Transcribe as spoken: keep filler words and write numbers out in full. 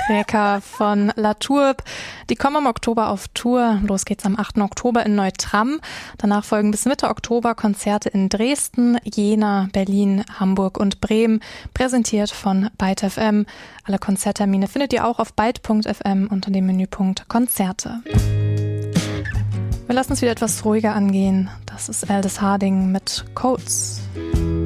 Cracker von La Tourbe. Die kommen im Oktober auf Tour. Los geht's am achten Oktober in Neutram. Danach folgen bis Mitte Oktober Konzerte in Dresden, Jena, Berlin, Hamburg und Bremen. Präsentiert von Byte F M. Alle Konzerttermine findet ihr auch auf byte punkt f m unter dem Menüpunkt Konzerte. Wir lassen es wieder etwas ruhiger angehen. Das ist Aldous Harding mit Codes.